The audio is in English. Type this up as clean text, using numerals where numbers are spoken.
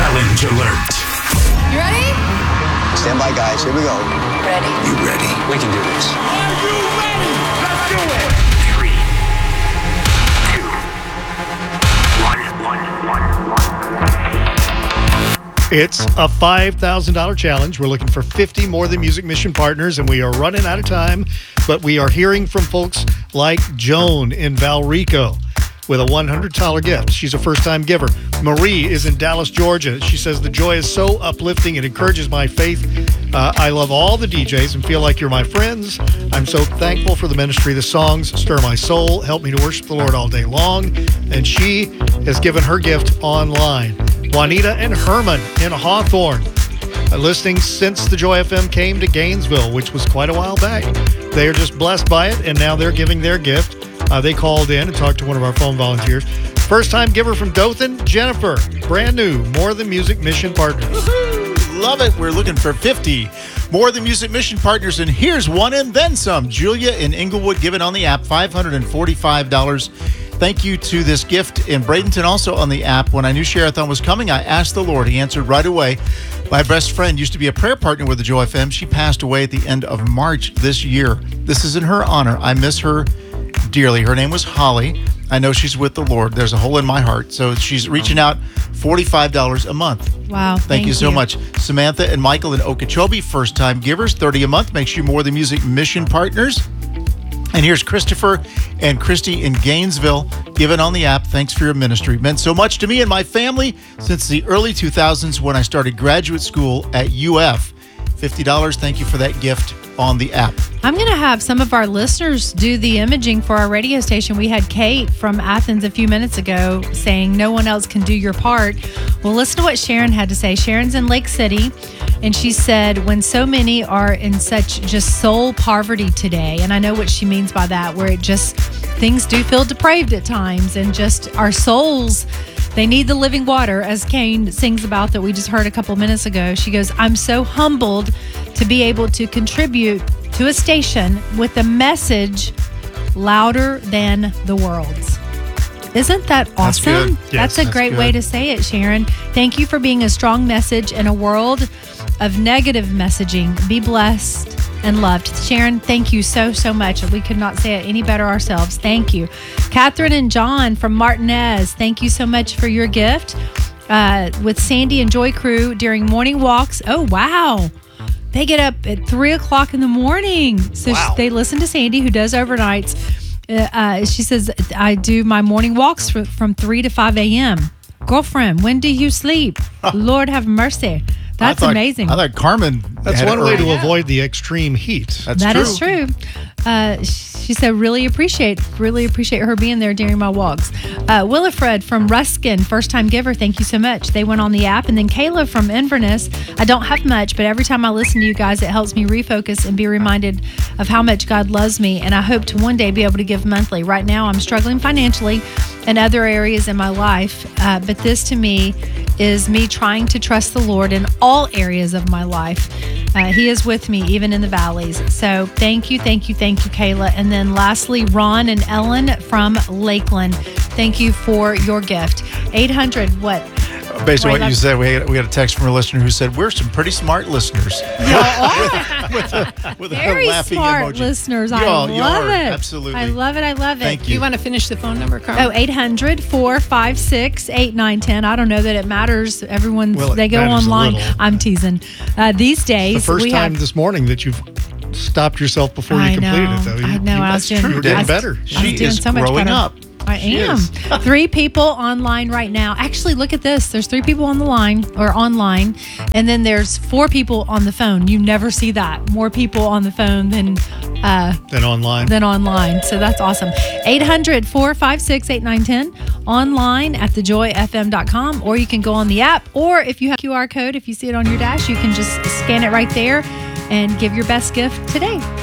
Challenge alert. You ready? Stand by, guys. Here we go. Ready. You ready? We can do this. Are you ready? Let's do it. 3, 2, 1. It's a $5,000 challenge. We're looking for 50 More Than Music Mission partners, and we are running out of time, but we are hearing from folks like Joan in Valrico with a $100 gift. She's a first-time giver. Marie is in Dallas, Georgia. She says, the joy is so uplifting. It encourages my faith. I love all the DJs and feel like you're my friends. I'm so thankful for the ministry. The songs stir my soul, help me to worship the Lord all day long. And she has given her gift online. Juanita and Herman in Hawthorne, listening since the Joy FM came to Gainesville, which was quite a while back. They are just blessed by it, and now they're giving their gift. They called in and talked to one of our phone volunteers. First-time giver from Dothan, Jennifer. Brand new More Than Music Mission partners. Woo-hoo! Love it. We're looking for 50 More Than Music Mission partners, and here's one and then some. Julia in Inglewood, given on the app, $545. Thank you to this gift in Bradenton, also on the app. When I knew Share-a-thon was coming, I asked the Lord. He answered right away. My best friend used to be a prayer partner with the Joy FM. She passed away at the end of March this year. This is in her honor. I miss her dearly. Her name was Holly. I know she's with the Lord. There's a hole in my heart. So she's reaching out, $45 a month. Wow. Thank you so much. Samantha and Michael in Okeechobee, first-time givers, $30 a month. Makes you More Than Music Mission partners. And here's Christopher and Christy in Gainesville, given on the app. Thanks for your ministry. It meant so much to me and my family since the early 2000s when I started graduate school at UF. $50. Thank you for that gift on the app. I'm going to have some of our listeners do the imaging for our radio station. We had Kate from Athens a few minutes ago saying no one else can do your part. Well, listen to what Sharon had to say. Sharon's in Lake City, and she said, when so many are in such just soul poverty today, and I know what she means by that, where it just, things do feel depraved at times, and just our souls, they need the living water, as Kane sings about that we just heard a couple minutes ago. She goes, I'm so humbled to be able to contribute to a station with a message louder than the world's. Isn't that awesome? Yes, that's a great way to say it, Sharon. Thank you for being a strong message in a world of negative messaging. Be blessed and loved. Sharon, thank you so, so much. We could not say it any better ourselves. Thank you. Catherine and John from Martinez, thank you so much for your gift. With Sandy and Joy Crew during morning walks. Oh, wow. They get up at 3 o'clock in the morning. So they listen to Sandy, who does overnights. She says, I do my morning walks from 3 to 5 a.m. Girlfriend, when do you sleep? Lord have mercy. That's amazing. I thought Carmen. That's one way to avoid the extreme heat. That is true. She said, really appreciate her being there during my walks. Willifred from Ruskin, first-time giver, thank you so much. They went on the app. And then Kayla from Inverness. I don't have much, but every time I listen to you guys, it helps me refocus and be reminded of how much God loves me. And I hope to one day be able to give monthly. Right now, I'm struggling financially in other areas in my life. But this, to me, is me trying to trust the Lord in all areas of my life. He is with me, even in the valleys. So thank you, Kayla. And then lastly, Ron and Ellen from Lakeland. Thank you for your gift. 800, what? Based on what you said, we had a text from a listener who said, we're some pretty smart listeners. with Very a laughing smart emoji. listeners. You I are, love it. Absolutely. I love it. Thank you. You want to finish the phone number, Carmen? 800-456-8910. I don't know that it matters. Everyone, they go online. I'm teasing. These days, the first time this morning that you've stopped yourself before you completed it, though. I know. I was doing, you're getting better. She is so much growing better. Up. I am. 3 people online right now. Actually, look at this. There's 3 people on the line or online, and then there's 4 people on the phone. You never see that. More people on the phone than online. So that's awesome. 800-456-8910 online at thejoyfm.com, or you can go on the app, or if you have QR code, if you see it on your dash, you can just scan it right there and give your best gift today.